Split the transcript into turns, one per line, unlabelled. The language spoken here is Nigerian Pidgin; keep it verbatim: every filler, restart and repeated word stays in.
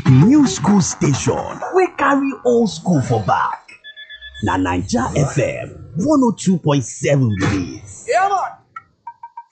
new school station wey carry old school for back. Na Naija F M one oh two point seven be dis.
Yeah, man.